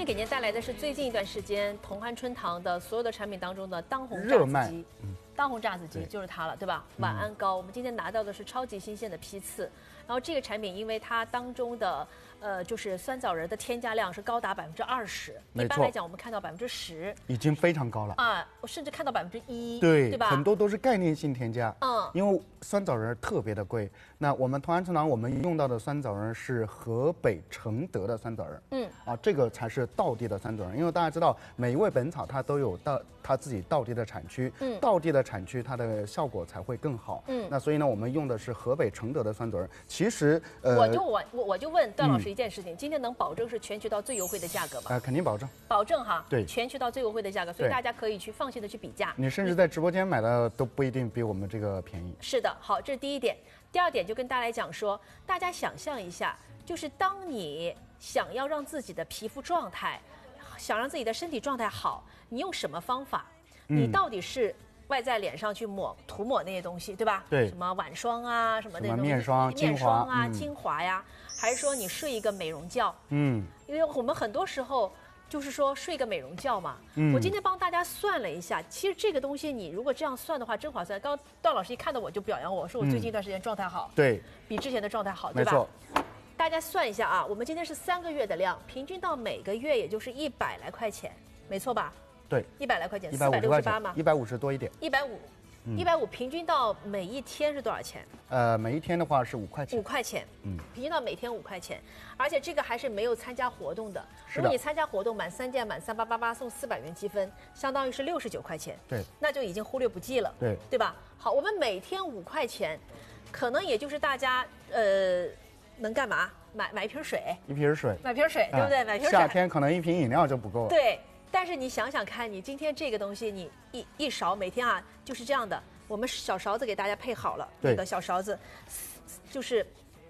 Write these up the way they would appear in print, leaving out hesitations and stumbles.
天给您带来的是最近一段时间同酣春堂的所有的产品当中的当红热卖炸子鸡。当红炸子鸡就是它了，对吧？晚安糕，我们今天拿到的是超级新鲜的批次，然后这个产品因为它当中的就是酸枣仁的添加量是高达20%，一般来讲我们看到10%， 已经非常高了啊，我甚至看到1%， 对吧？ 很多都是概念性添加，因为酸枣仁特别的贵。那我们同酣春堂我们用到的酸枣仁是河北承德的酸枣仁，这个才是道地的酸枣仁，因为大家知道每一味本草它都有它自己道地的产区，道地的产区它的效果才会更好，那所以呢我们用的是河北承德的酸枣仁。其实我就问段老师一件事情，今天能保证是全渠道最优惠的价格吗？ 肯定保证， 保证哈， 对， 全渠道最优惠的价格，所以大家可以去放心的去比价。 你甚至在直播间买的都不一定比我们这个便宜。 是的，好，这是第一点。第二点就跟大家来讲说，大家想象一下，就是当你想要让自己的皮肤状态，想让自己的身体状态好，你用什么方法？你到底是外在脸上去涂抹那些东西，对吧？ 对。 什么晚霜啊，什么那种面霜啊、精华呀，还是说你睡一个美容觉？因为我们很多时候就是说睡个美容觉嘛。我今天帮大家算了一下，其实这个东西你如果这样算的话，真划算。刚段老师一看到我就表扬我说我最近一段时间状态好， 对， 比之前的状态好，对吧？ 没错。 大家算一下啊，我们今天是3个月的量，平均到每个月也就是100来块钱，没错吧？ 对 ，100来块钱，468嘛 ，150多一点 ，150，150平均到每一天是多少钱？ 每一天的话是5块钱 ，5块钱，平均到每天5块钱，而且这个还是没有参加活动的。 是的。 如果你参加活动，满3件满3888送400元积分，相当于是69块钱。 对， 那就已经忽略不计了。 对， 对吧？好，我们每天5块钱，可能也就是大家能干嘛？买一瓶水， 买瓶水， 对不对？买瓶水。 夏天可能1瓶饮料就不够了。 对。但是你想想看，你今天这个东西，你一勺，每天啊就是这样的。我们小勺子给大家配好了，那个小勺子，就是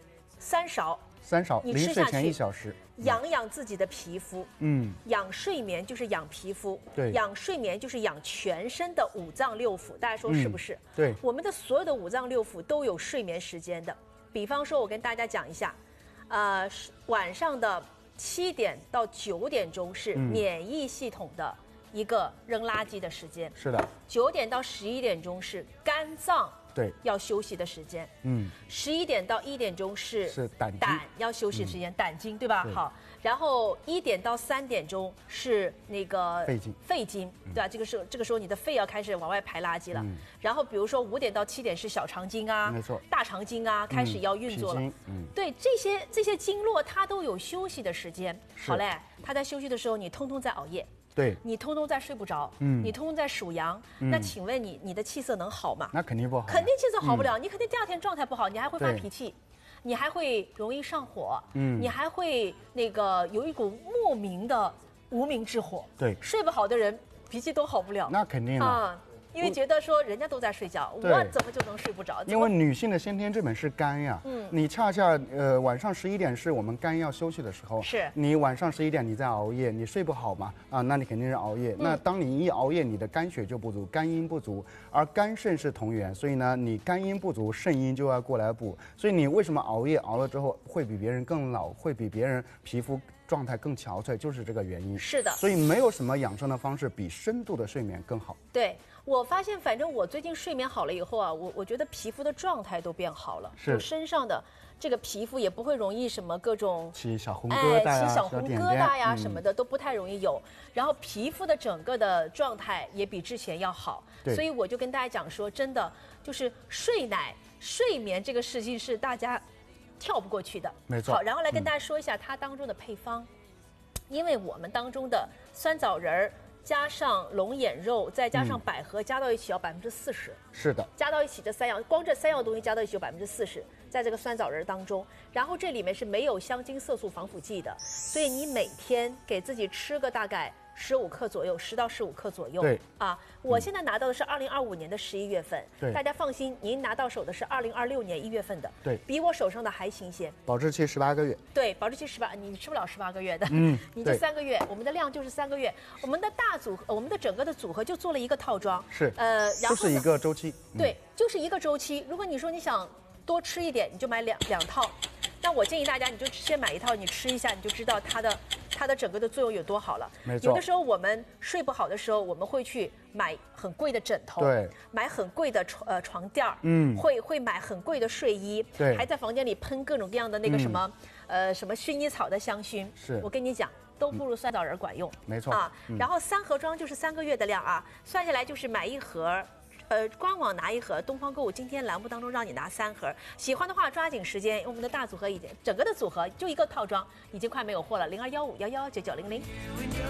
3勺，你吃下去临睡前1小时， 养自己的皮肤，养睡眠就是养皮肤， 对， 养睡眠就是养全身的5脏6腑，大家说是不是？ 对， 我们的所有的5脏6腑都有睡眠时间的。比方说，我跟大家讲一下，晚上的7点到9点钟是免疫系统的一个扔垃圾的时间。 是的。 9点到11点钟是肝脏要休息的时间。11点到1点钟是胆要休息时间，胆经对吧？好，然后1点到3点钟是那个肺经，对吧？这个时候你的肺要开始往外排垃圾了。然后比如说5点到7点是小肠经啊， 没错， 大肠经啊开始要运作了。对，这些经络它都有休息的时间。好嘞，它在休息的时候你通通在熬夜。 对， 你通通在睡不着，你通通在数羊，那请问你的气色能好吗？ 那肯定不好， 肯定气色好不了，你肯定第2天状态不好，你还会发脾气，你还会容易上火，你还会有一股莫名的无名之火。 对， 睡不好的人脾气都好不了。 那肯定的。 因为觉得说人家都在睡觉，我怎么就能睡不着？ 因为女性的先天之本是肝呀，你恰恰晚上11点是我们肝要休息的时候， 是你晚上11点你在熬夜，你睡不好嘛那你肯定是熬夜。那当你一熬夜，你的肝血就不足，肝阴不足，而肝肾是同源，所以呢，你肝阴不足，肾阴就要过来补。所以你为什么熬夜熬了之后会比别人更老，会比别人皮肤状态更憔悴，就是这个原因。 是的， 所以没有什么养生的方式比深度的睡眠更好。 对，我发现反正我最近睡眠好了以后啊，我觉得皮肤的状态都变好了，就身上的这个皮肤也不会容易什么各种起小红疙瘩起小红疙瘩呀什么的都不太容易有，然后皮肤的整个的状态也比之前要好。所以我就跟大家讲说，真的就是睡眠这个事情是大家跳不过去的。 没错。 好，然后来跟大家说一下它当中的配方，因为我们当中的酸枣仁儿加上龙眼肉，再加上百合，加到一起要40%。 是的， 加到一起这3样，光这3样东西加到一起有40%，在这个酸枣仁当中。然后这里面是没有香精、色素、防腐剂的，所以你每天给自己吃个大概15克左右，10到15克左右。 对啊，我现在拿到的是2025年的11月份。 对， 大家放心，您拿到手的是2026年1月份的。 对， 比我手上的还新鲜。 保质期18个月。 对，保质期18，你吃不了18个月的。你这3个月，我们的量就是3个月。我们的大组合，我们的整个的组合就做了一个套装。 是。 然后就是一个周期。 对，就是一个周期。如果你说你想多吃一点，你就买两套。那我建议大家，你就先买一套，你吃一下，你就知道它的它的整个的作用有多好了。 没错。 有的时候我们睡不好的时候，我们会去买很贵的枕头， 对， 买很贵的床垫儿，会买很贵的睡衣， 对， 还在房间里喷各种各样的那个什么，什么薰衣草的香薰。 是， 我跟你讲，都不如酸枣仁管用。 没错啊。然后3盒装就是3个月的量啊，算下来就是买1盒。官网拿1盒，东方购物今天栏目当中让你拿3盒，喜欢的话抓紧时间，我们的大组合整个的组合就一个套装已经快没有货了，0215119900。